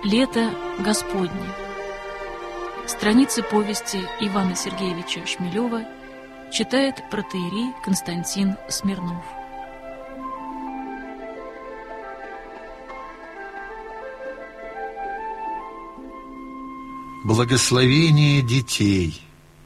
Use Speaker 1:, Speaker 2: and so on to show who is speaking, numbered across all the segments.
Speaker 1: Лето Господне. Страницы повести Ивана Сергеевича Шмелева читает протоиерей Константин Смирнов.
Speaker 2: Благословение детей.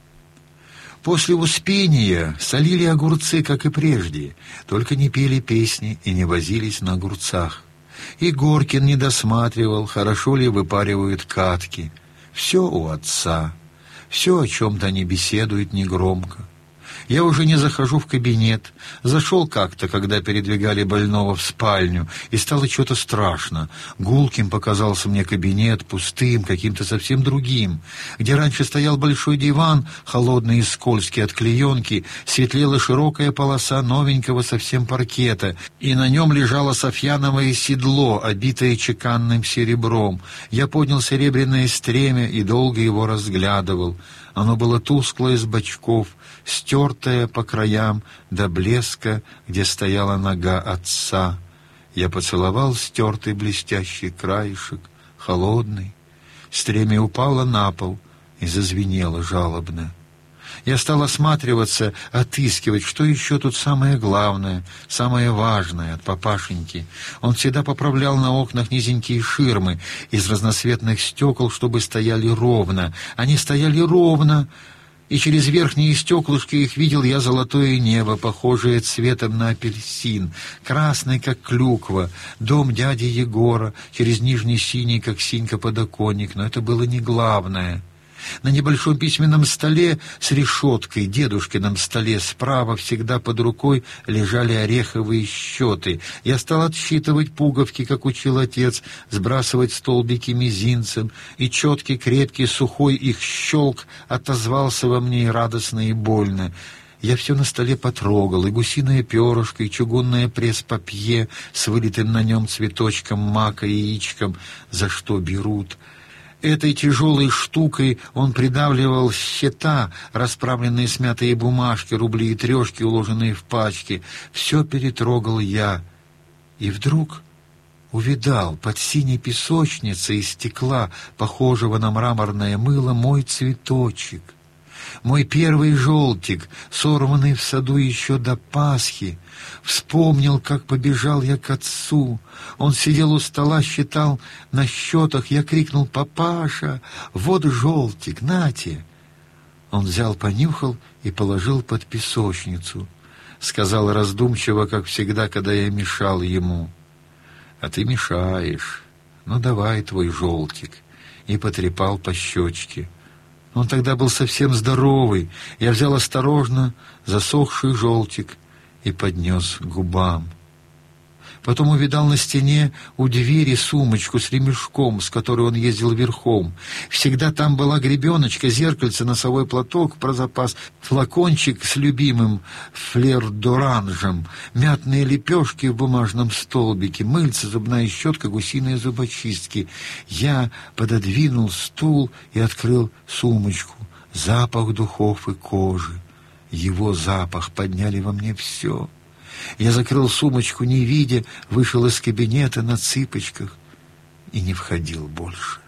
Speaker 2: После успения солили огурцы, как и прежде, только не пели песни и не возились на огурцах. И Горкин не досматривал, хорошо ли выпаривают катки. Все у отца, все о чем-то они беседуют негромко. Я уже не захожу в кабинет. Зашел как-то, когда передвигали больного в спальню, и стало что-то страшно. Гулким показался мне кабинет, пустым, каким-то совсем другим. Где раньше стоял большой диван, холодный и скользкий от клеенки, светлела широкая полоса новенького совсем паркета, и на нем лежало софьяновое седло, обитое чеканным серебром. Я поднял серебряное стремя и долго его разглядывал. Оно было тусклое с бочков, стертое по краям до блеска, где стояла нога отца. Я поцеловал стертый блестящий краешек, холодный. Стремя упало на пол и зазвенело жалобно. Я стал осматриваться, отыскивать, что еще тут самое главное, самое важное от папашеньки. Он всегда поправлял на окнах низенькие ширмы из разноцветных стекол, чтобы стояли ровно. Они стояли ровно, и через верхние стеклышки их видел я золотое небо, похожее цветом на апельсин, красный, как клюква, дом дяди Егора, через нижний синий, как синька подоконник, но это было не главное. На небольшом письменном столе с решеткой, дедушкином столе, справа всегда под рукой лежали ореховые счеты. Я стал отсчитывать пуговки, как учил отец, сбрасывать столбики мизинцем, и четкий, крепкий, сухой их щелк отозвался во мне и радостно, и больно. Я все на столе потрогал, и гусиное перышко, и чугунное пресс-папье с вылитым на нем цветочком мака и яичком. За что берут? Этой тяжелой штукой он придавливал счета, расправленные смятые бумажки, рубли и трешки, уложенные в пачки. Все перетрогал я. И вдруг увидал под синей песочницей из стекла, похожего на мраморное мыло, мой цветочек. Мой первый желтик, сорванный в саду еще до Пасхи. Вспомнил, как побежал я к отцу. Он сидел у стола, считал на счетах. Я крикнул: «Папаша, вот желтик, нате!» Он взял, понюхал и положил под песочницу. Сказал раздумчиво, как всегда, когда я мешал ему: «А ты мешаешь. Ну, давай твой желтик». И потрепал по щечке. Он тогда был совсем здоровый. Я взял осторожно засохший желтик и поднес к губам. Потом увидал на стене у двери сумочку с ремешком, с которой он ездил верхом. Всегда там была гребеночка, зеркальце, носовой платок про запас, флакончик с любимым флер-д'оранжем, мятные лепешки в бумажном столбике, мыльце, зубная щетка, гусиные зубочистки. Я пододвинул стул и открыл сумочку. Запах духов и кожи. Его запах подняли во мне все. Я закрыл сумочку, не видя, вышел из кабинета на цыпочках и не входил больше.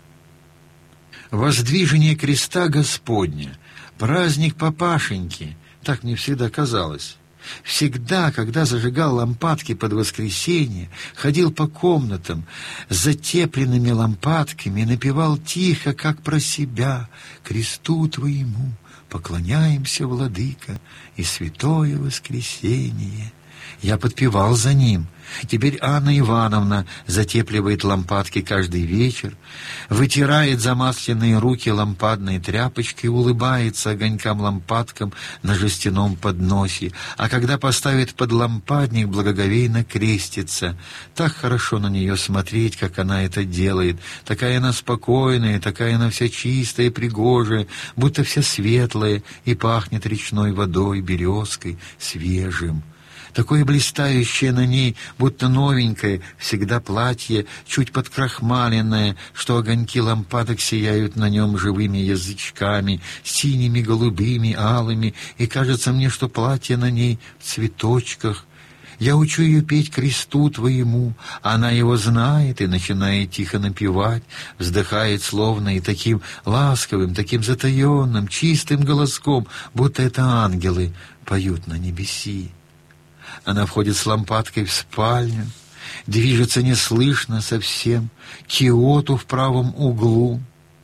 Speaker 2: Воздвижение креста Господня, праздник папашеньки, так мне всегда казалось. Всегда, когда зажигал лампадки под воскресенье, ходил по комнатам с затепленными лампадками и напевал тихо, как про себя: «Кресту Твоему поклоняемся, Владыка, и святое воскресенье». Я подпевал за ним. Теперь Анна Ивановна затепливает лампадки каждый вечер, вытирает замасленные руки лампадной тряпочкой, улыбается огонькам-лампадкам на жестяном подносе, а когда поставит под лампадник, благоговейно крестится. Так хорошо на нее смотреть, как она это делает. Такая она спокойная, такая она вся чистая, пригожая, будто вся светлая, и пахнет речной водой, березкой, свежим. Такое блистающее на ней, будто новенькое, всегда платье, чуть подкрахмаленное, что огоньки лампадок сияют на нем живыми язычками, синими, голубыми, алыми, и кажется мне, что платье на ней в цветочках. Я учу ее петь кресту твоему, она его знает и начинает тихо напевать, вздыхает словно и таким ласковым, таким затаенным, чистым голоском, будто это ангелы поют на небеси. Она входит с лампадкой в спальню, движется неслышно совсем к киоту в правом углу,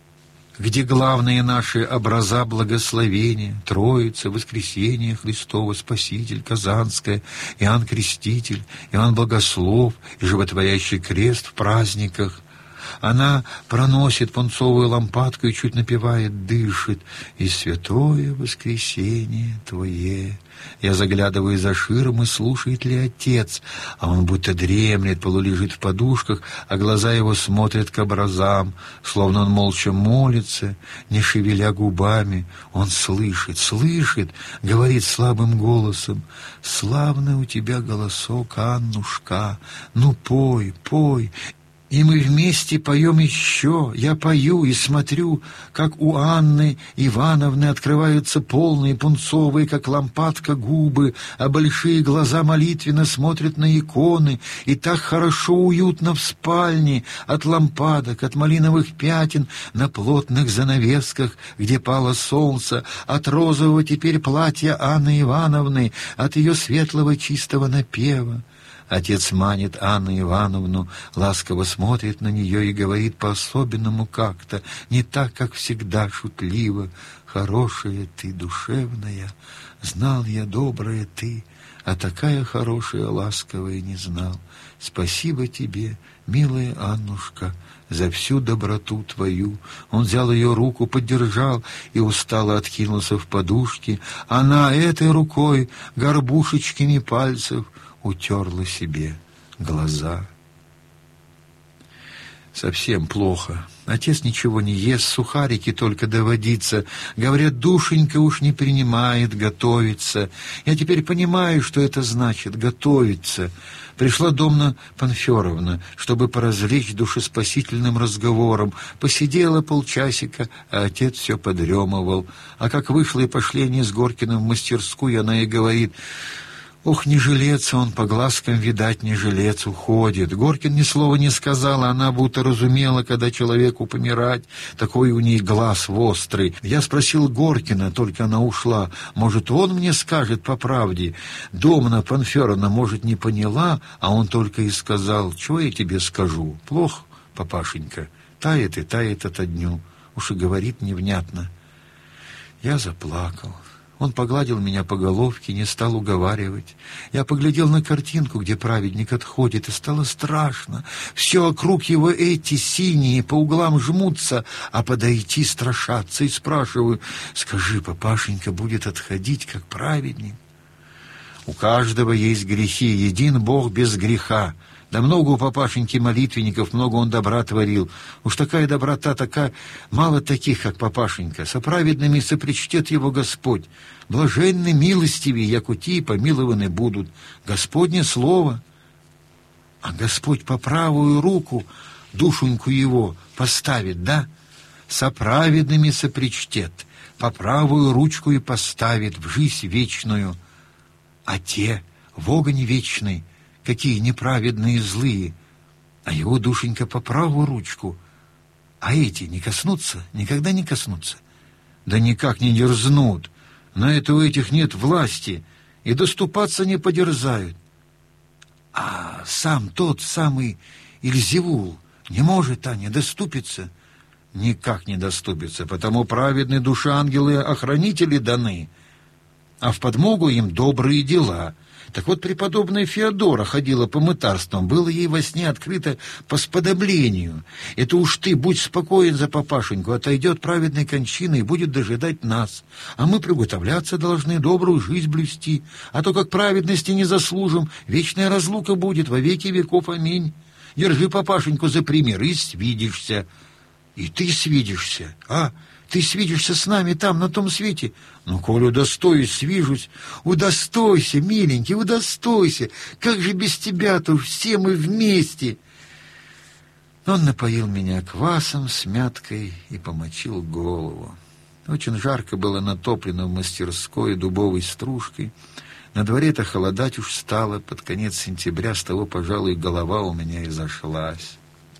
Speaker 2: где главные наши образа благословения, Троица, Воскресение Христово, Спаситель, Казанская, Иоанн Креститель, Иоанн Богослов и животворящий крест в праздниках. Она проносит пунцовую лампадку и чуть напевает, дышит. «И святое воскресение Твое». Я заглядываю за ширму, слушает ли отец, а он будто дремлет, полулежит в подушках, а глаза его смотрят к образам, словно он молча молится, не шевеля губами. Он слышит, говорит слабым голосом: «Славный у тебя голосок, Аннушка, ну пой, пой». И мы вместе поем еще. Я пою и смотрю, как у Анны Ивановны открываются полные пунцовые, как лампадка, губы, а большие глаза молитвенно смотрят на иконы. И так хорошо, уютно в спальне, от лампадок, от малиновых пятен на плотных занавесках, где пало солнце, от розового теперь платья Анны Ивановны, от ее светлого чистого напева. Отец манит Анну Ивановну, ласково смотрит на нее и говорит по-особенному как-то, не так, как всегда, шутливо: «Хорошая ты, душевная, знал я, добрая ты, а такая хорошая, ласковая не знал. Спасибо тебе, милая Аннушка, за всю доброту твою». Он взял ее руку, поддержал и устало откинулся в подушки. Она этой рукой горбушечками пальцев утерла себе глаза. Совсем плохо. Отец ничего не ест, сухарики только доводится. Говорят, душенька уж не принимает, готовится. Я теперь понимаю, что это значит — готовиться. Пришла Домна Панферовна, чтобы поразвлечь душеспасительным разговором. Посидела полчасика, а отец все подремывал. А как вышла и пошли они с Горкиным в мастерскую, она ей говорит: «Ох, не жилец он, по глазкам, видать, не жилец, уходит». Горкин ни слова не сказал, она будто разумела, когда человеку помирать, такой у ней глаз острый. Я спросил Горкина, только она ушла, может, он мне скажет по правде. Домна Панферовна, может, не поняла, а он только и сказал: «Чего я тебе скажу? Плохо, папашенька, тает и тает ото дню». Уж и говорит невнятно. Я заплакал. Он погладил меня по головке, не стал уговаривать. Я поглядел на картинку, где праведник отходит, и стало страшно. Все вокруг его эти синие по углам жмутся, а подойти страшатся. И спрашиваю: «Скажи, папашенька будет отходить, как праведник?» У каждого есть грехи, един Бог без греха. Да много у папашеньки молитвенников, много он добра творил. Уж такая доброта, такая, мало таких, как папашенька. Со праведными сопричтет его Господь. Блаженны милостивые, якути помилованы будут. Господне слово. А Господь по правую руку душеньку его поставит, да? Со праведными сопричтет, по правую ручку и поставит в жизнь вечную. А те в огонь вечный, какие неправедные и злые, а его душенька по правую ручку, а эти не коснутся, никогда не коснутся. Да никак не дерзнут, на это у этих нет власти, и доступаться не подерзают. А сам тот самый Ильзевул не может, не доступиться? Никак не доступится, потому праведные души ангелы-охранители даны, а в подмогу им добрые дела. Так вот, преподобная Феодора ходила по мытарствам, было ей во сне открыто по сподоблению. Это уж ты будь спокоен за папашеньку, отойдет праведной кончины и будет дожидать нас. А мы приготовляться должны, добрую жизнь блюсти, а то, как праведности не заслужим, вечная разлука будет во веки веков, аминь. Держи папашеньку за пример и свидишься. И ты свидишься, а? Ты свидишься с нами там, на том свете? Ну, коль удостоюсь, свижусь. Удостойся, миленький, удостойся. Как же без тебя-то все мы вместе? Он напоил меня квасом с мяткой и помочил голову. Очень жарко было натоплено в мастерской дубовой стружкой. На дворе-то холодать уж стало, под конец сентября, с того, пожалуй, голова у меня и зашлась.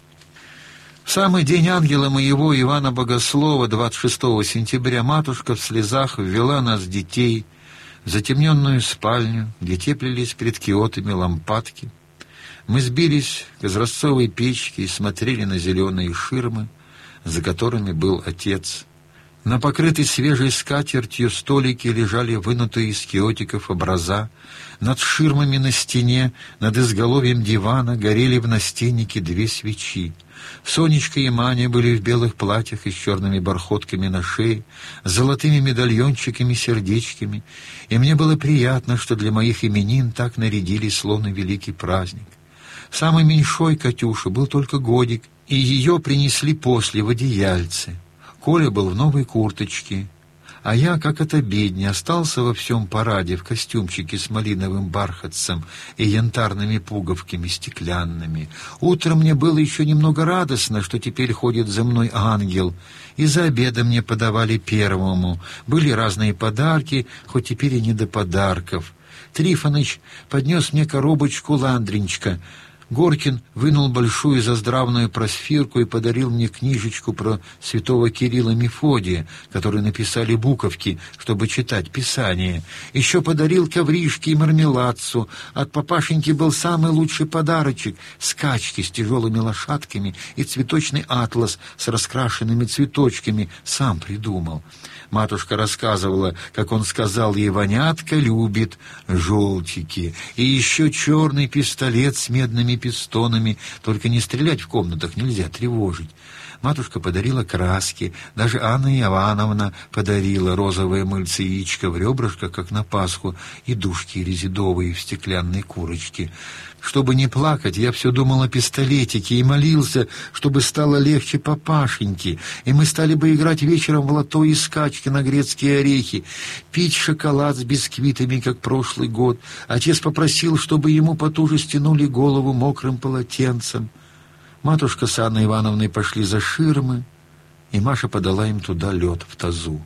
Speaker 2: В самый день ангела моего Ивана Богослова, 26 сентября, матушка в слезах ввела нас, детей, в затемненную спальню, где теплились перед киотами лампадки. Мы сбились к изразцовой печке и смотрели на зеленые ширмы, за которыми был отец. На покрытой свежей скатертью столики лежали вынутые из киотиков образа. Над ширмами на стене, над изголовьем дивана горели в настеннике 2 свечи. Сонечка и Маня были в белых платьях и с черными бархотками на шее, с золотыми медальончиками, сердечками, и мне было приятно, что для моих именин так нарядили, словно великий праздник. Самой меньшой Катюше был только годик, и ее принесли после в одеяльце. Коля был в новой курточке, а я, как от обедни, остался во всем параде в костюмчике с малиновым бархатцем и янтарными пуговками стеклянными. Утром мне было еще немного радостно, что теперь ходит за мной ангел, и за обедом мне подавали первому. Были разные подарки, хоть теперь и не до подарков. Трифоныч поднес мне коробочку ландринчка. Горкин вынул большую заздравную просфирку и подарил мне книжечку про святого Кирилла Мефодия, которые написали буковки, чтобы читать Писание. Еще подарил ковришки и мармеладцу. От папашеньки был самый лучший подарочек — скачки с тяжелыми лошадками и цветочный атлас с раскрашенными цветочками. Сам придумал. Матушка рассказывала, как он сказал ей: «Ванятка любит желтики». И еще черный пистолет с медными пистонами. Только не стрелять в комнатах нельзя, тревожить. Матушка подарила краски. Даже Анна Ивановна подарила розовое мыльце яичко в ребрышках, как на Пасху, и душки резидовые в стеклянной курочке. Чтобы не плакать, я все думал о пистолетике и молился, чтобы стало легче папашеньке, и мы стали бы играть вечером в лото и скачки на грецкие орехи, пить шоколад с бисквитами, как прошлый год. Отец попросил, чтобы ему потуже стянули голову мокрым полотенцем. Матушка с Анной Ивановной пошли за ширмы, и Маша подала им туда лед в тазу.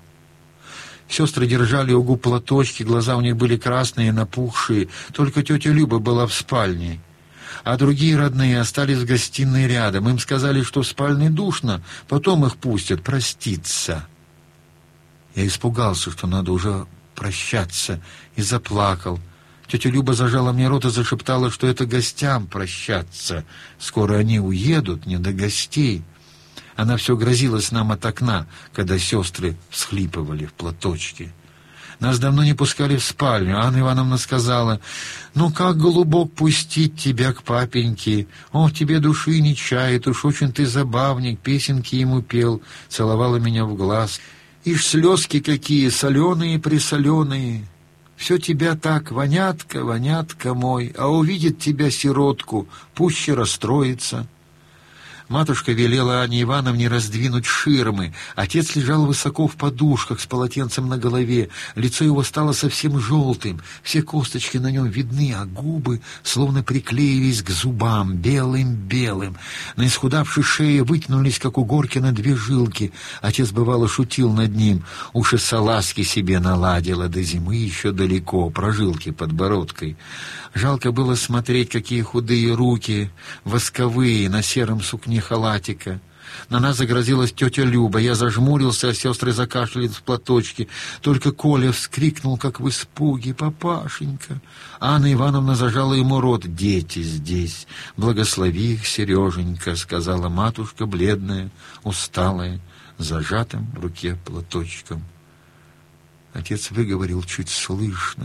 Speaker 2: Сестры держали у губ платочки, глаза у них были красные, напухшие. Только тетя Люба была в спальне, а другие родные остались в гостиной рядом. Им сказали, что в спальне душно, потом их пустят проститься. Я испугался, что надо уже прощаться, и заплакал. Тетя Люба зажала мне рот и зашептала, что это гостям прощаться. Скоро они уедут, не до гостей. Она все грозилась нам от окна, когда сестры всхлипывали в платочке. Нас давно не пускали в спальню. Анна Ивановна сказала: «Ну как, голубок, пустить тебя к папеньке? Он в тебе души не чает, уж очень ты забавник», песенки ему пел, целовала меня в глаз. «Ишь, слезки какие, соленые-присоленые! Все тебя так, Ванятка, Ванятка мой, а увидит тебя сиротку, пуще расстроится». Матушка велела Анне Ивановне раздвинуть ширмы. Отец лежал высоко в подушках с полотенцем на голове. Лицо его стало совсем желтым. Все косточки на нем видны, а губы словно приклеились к зубам, белым-белым. На исхудавшей шее вытянулись, как у Горкина, 2 жилки. Отец, бывало, шутил над ним. Уж и салазки себе наладила, до зимы еще далеко, прожилки подбородкой. Жалко было смотреть, какие худые руки, восковые, на сером сукне халатика. На нас загрозилась тетя Люба. Я зажмурился, а сестры закашляли в платочке. Только Коля вскрикнул, как в испуге: «Папашенька!» Анна Ивановна зажала ему рот. «Дети здесь, благослови их, Сереженька», — сказала матушка, бледная, усталая, зажатым в руке платочком. Отец выговорил чуть слышно: